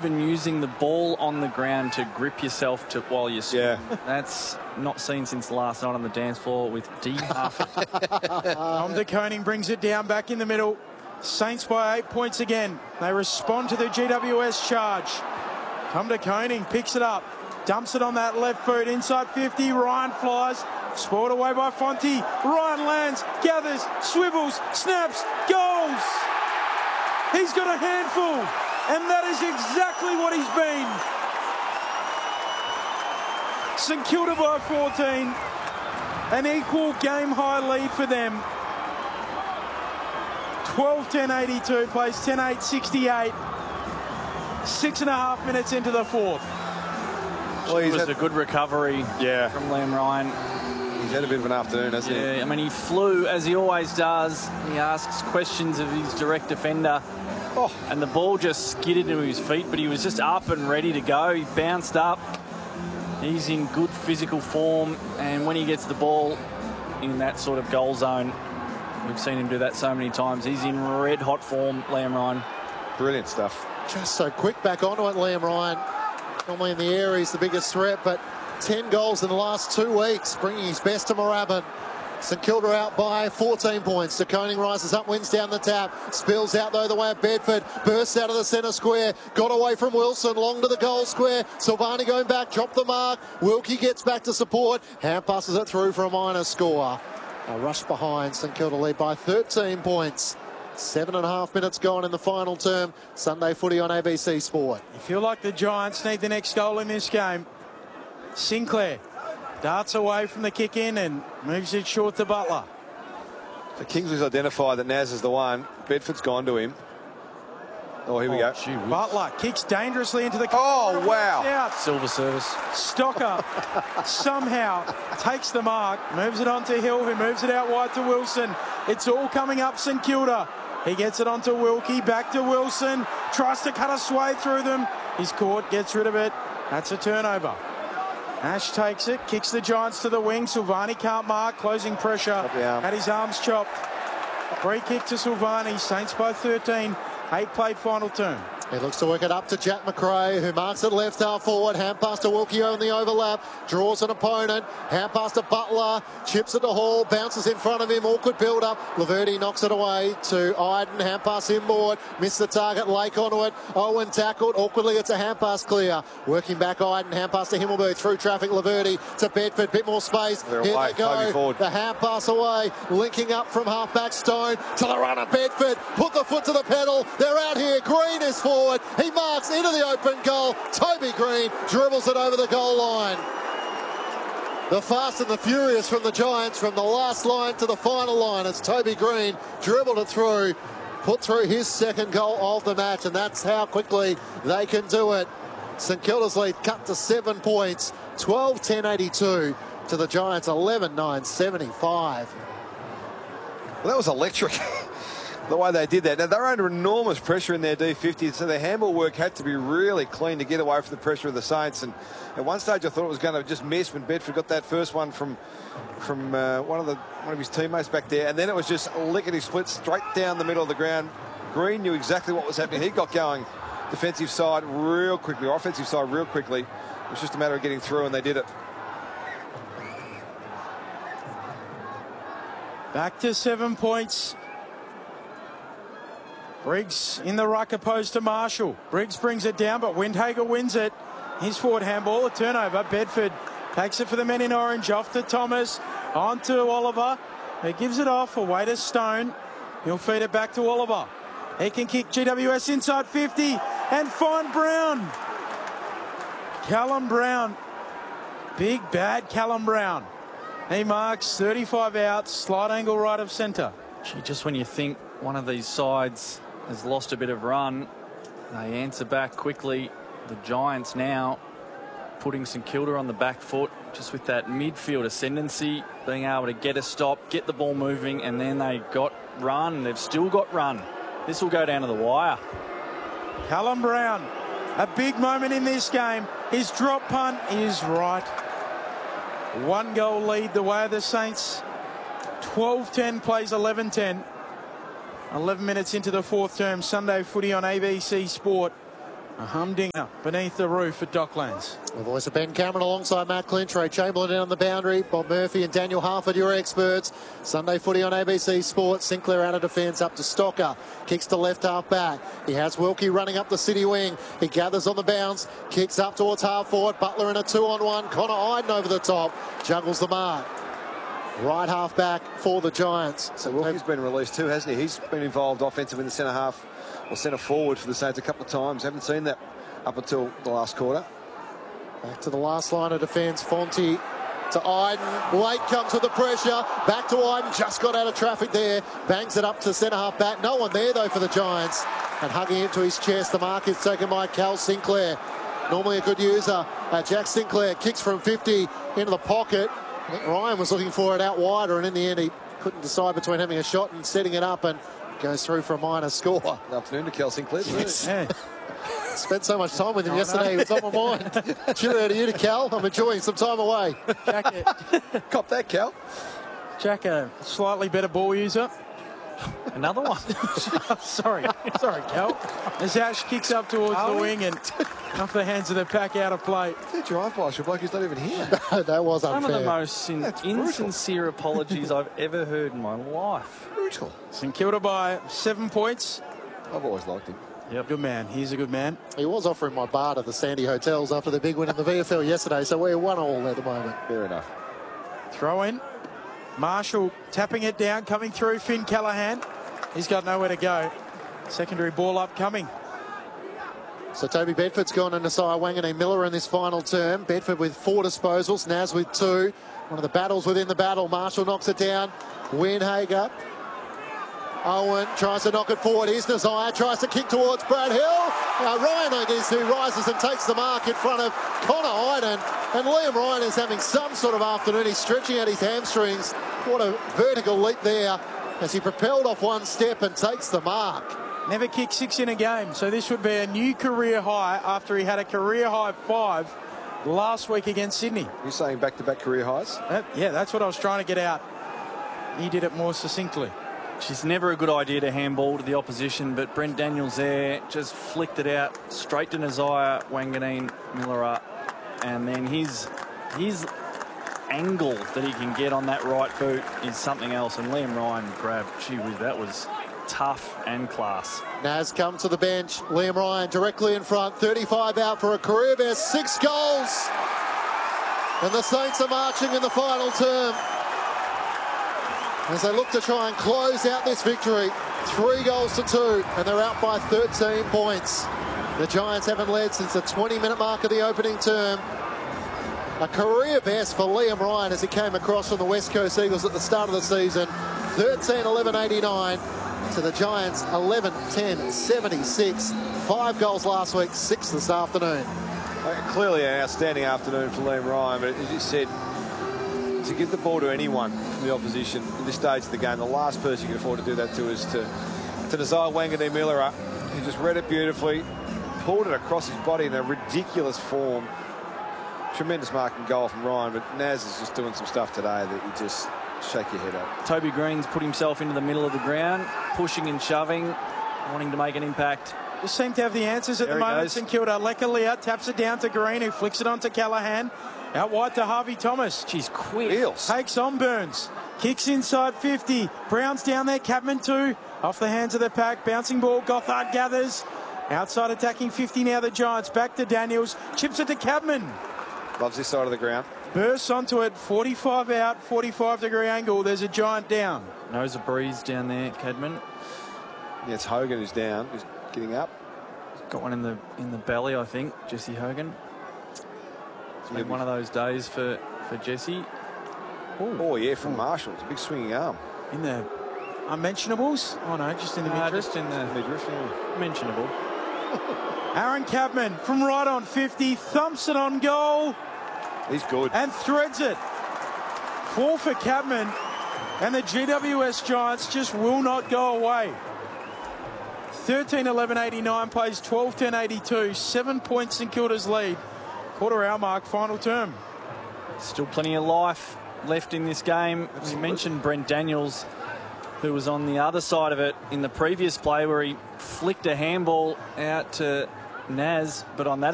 even using the ball on the ground to grip yourself to while you swim. Yeah. That's not seen since last night on the dance floor with D. Huff. Tom De Koning brings it down back in the middle. Saints by 8 points again. They respond to the GWS charge. Tom De Koning picks it up, dumps it on that left boot, inside 50. Ryan flies, spoiled away by Fonte. Ryan lands, gathers, swivels, snaps, goals. He's got a handful, and that is exactly what he's been. St Kilda by 14, an equal game-high lead for them. 12-10-82, plays 10-8-68. 6.5 minutes into the fourth. Well, it was a good recovery from Liam Ryan. He's had a bit of an afternoon, hasn't he? Yeah, I mean, he flew, as he always does. He asks questions of his direct defender. And the ball just skidded into his feet, but he was just up and ready to go. He bounced up. He's in good physical form, and when he gets the ball in that sort of goal zone, we've seen him do that so many times. He's in red-hot form, Liam Ryan. Brilliant stuff. Just so quick back onto it, Liam Ryan. Normally in the air, he's the biggest threat, but 10 goals in the last 2 weeks, bringing his best to Moorabbin. St Kilda out by 14 points. De Koning rises up, wins down the tap. Spills out, though, the way of Bedford. Bursts out of the centre square. Got away from Wilson. Long to the goal square. Silvani going back. Dropped the mark. Wilkie gets back to support. Hand passes it through for a minor score. A rush behind. St Kilda lead by 13 points. 7.5 minutes gone in the final term. Sunday footy on ABC Sport. You feel like the Giants need the next goal in this game. Sinclair darts away from the kick in and moves it short to Butler. So Kingsley's identified that Naz is the one. Bedford's gone to him. Oh, here we go. Butler kicks dangerously into the... Oh, wow. Out. Silver service. Stocker somehow takes the mark, moves it on to Hill, who moves it out wide to Wilson. It's all coming up St Kilda. He gets it onto Wilkie, back to Wilson, tries to cut a sway through them. He's caught, gets rid of it. That's a turnover. Ash takes it, kicks the Giants to the wing. Silvani can't mark, closing pressure. Had his arms chopped. Free kick to Silvani. Saints by 13. 8 played final term. He looks to work it up to Jack McRae, who marks it left half forward. Hand pass to Wilkie on the overlap. Draws an opponent. Hand pass to Butler. Chips it to Hall. Bounces in front of him. Awkward build-up. Laverty knocks it away to Iden. Hand pass inboard. Missed the target. Lake onto it. Owen tackled. Awkwardly, it's a hand pass clear. Working back Iden. Hand pass to Himmelberg. Through traffic. Laverty to Bedford. Bit more space. Here they go. The hand pass away. Linking up from half-back Stone to the runner Bedford. Put the foot to the pedal. They're out here. Green is forward. He marks into the open goal. Toby Green dribbles it over the goal line. The fast and the furious from the Giants, from the last line to the final line, as Toby Green dribbled it through, put through his second goal of the match, and that's how quickly they can do it. St Kilda's lead cut to 7 points, 12-10-82 to the Giants 11-9-75. Well, that was electric. The way they did that. Now, they're under enormous pressure in their D50, so their handball work had to be really clean to get away from the pressure of the Saints. And at one stage, I thought it was going to just miss when Bedford got that first one from one of his teammates back there. And then it was just lickety split straight down the middle of the ground. Green knew exactly what was happening. He got going defensive side real quickly, or offensive side real quickly. It was just a matter of getting through, and they did it. Back to 7 points. Briggs in the ruck opposed to Marshall. Briggs brings it down, but Windhager wins it. His forward handball, a turnover. Bedford takes it for the men in orange. Off to Thomas. On to Oliver. He gives it off away to Stone. He'll feed it back to Oliver. He can kick GWS inside 50 and find Brown. Callum Brown. Big bad Callum Brown. He marks 35 out, slight angle right of centre. Gee, just when you think one of these sides has lost a bit of run, they answer back quickly. The Giants now putting St Kilda on the back foot, just with that midfield ascendancy, being able to get a stop, get the ball moving, and then they got run. They've still got run. This will go down to the wire. Callum Brown, a big moment in this game. His drop punt is right. 1 goal lead the way of the Saints. 12-10 plays 11-10. 11 minutes into the fourth term. Sunday footy on ABC Sport. A humdinger beneath the roof at Docklands. The voice of Ben Cameron alongside Matt Clinch, Ray Chamberlain down the boundary, Bob Murphy and Daniel Harford, your experts. Sunday footy on ABC Sports. Sinclair out of defence, up to Stocker. Kicks to left half back. He has Wilkie running up the city wing. He gathers on the bounce. Kicks up towards half forward. Butler in a 2-on-1. Connor Iden over the top. Juggles the mark. Right half back for the Giants. So Wilkie's been released too, hasn't he? He's been involved offensive in the centre half or centre forward for the Saints a couple of times. Haven't seen that up until the last quarter. Back to the last line of defence. Fonte to Iden. Late comes with the pressure. Back to Iden. Just got out of traffic there. Bangs it up to centre half back. No one there though for the Giants. And hugging it to his chest. The mark is taken by Cal Sinclair. Normally a good user. Jack Sinclair kicks from 50 into the pocket. I think Ryan was looking for it out wider, and in the end he couldn't decide between having a shot and setting it up, and goes through for a minor score. Good afternoon to Cal Sinclair. Yes. Yeah. Spent so much time with him yesterday, he was on my mind. Cheerio out to you to Cal. I'm enjoying some time away. Cop that, Cal. Jack, a slightly better ball user. Another one. Sorry, Cal. As Ash kicks up towards the wing and off the hands of the pack, out of play. It's a drive by, bloke who's not even here. That was unfair. One of the most insincere apologies I've ever heard in my life. Brutal. St Kilda by 7 points. I've always liked him. Yep. Good man. He's a good man. He was offering my bar to the Sandy Hotels after the big win in the VFL yesterday, so we're 1-1 at the moment. Fair enough. Throw in. Marshall tapping it down, coming through. Finn Callaghan. He's got nowhere to go. Secondary ball upcoming. So Toby Bedford's gone into Nasiah Wanganeen Miller in this final term. Bedford with 4 disposals, Naz with 2. One of the battles within the battle. Marshall knocks it down. Windhager. Owen tries to knock it forward. Here's Nasiah, tries to kick towards Brad Hill. Ryan, I guess, who rises and takes the mark in front of Connor Iden. And Liam Ryan is having some sort of afternoon. He's stretching out his hamstrings. What a vertical leap there as he propelled off one step and takes the mark. Never kicked 6 in a game, so this would be a new career high after he had a career high 5 last week against Sydney. You're saying back-to-back career highs? Yeah, that's what I was trying to get out. He did it more succinctly. It's never a good idea to handball to the opposition, but Brent Daniels there just flicked it out straight to Nasiah Wanganeen Miller, and then his angle that he can get on that right boot is something else. And Liam Ryan grabbed, gee whiz, that was tough and class. Naz comes to the bench. Liam Ryan directly in front. 35 out for a career best. 6 goals. And the Saints are marching in the final term as they look to try and close out this victory. 3 goals to 2, and they're out by 13 points. The Giants haven't led since the 20-minute mark of the opening term. A career best for Liam Ryan as he came across from the West Coast Eagles at the start of the season. 13-11-89 to the Giants 11-10-76. 5 goals last week, 6 this afternoon. Clearly an outstanding afternoon for Liam Ryan, but as you said, to give the ball to anyone from the opposition at this stage of the game, the last person you can afford to do that to is to Nasiah Wanganeen Miller. He just read it beautifully, pulled it across his body in a ridiculous form. Tremendous marking goal from Ryan, but Naz is just doing some stuff today that you just shake your head at. Toby Green's put himself into the middle of the ground, pushing and shoving, wanting to make an impact. Just seem to have the answers at the moment. St Kilda. Lekalia taps it down to Green, who flicks it onto Callaghan. Out wide to Harvey Thomas. She's quick. Wheels. Takes on Burns. Kicks inside 50. Brown's down there. Cabman 2. Off the hands of the pack. Bouncing ball. Gothard gathers. Outside attacking 50 now. The Giants. Back to Daniels. Chips it to Cabman. Loves this side of the ground. Bursts onto it. 45 out. 45-degree angle. There's a Giant down. Knows a breeze down there, Cadman. Yeah, it's Hogan who's down. Who's getting up. Got one in the belly, I think. Jesse Hogan. It's been one of those days for Jesse. Oh, yeah, from Marshall. It's a big swinging arm. In the unmentionables? Oh, no, just in the midriff. Just in the midriff, yeah. Mentionable. Aaron Cabman from right on 50. Thumps it on goal. He's good. And threads it. 4 for Cabman. And the GWS Giants just will not go away. 13-11-89 plays 12-10-82. 7 points in Kilda's lead. Quarter hour mark, final term. Still plenty of life left in this game. You mentioned Brent Daniels, who was on the other side of it in the previous play where he flicked a handball out to Naz, but on that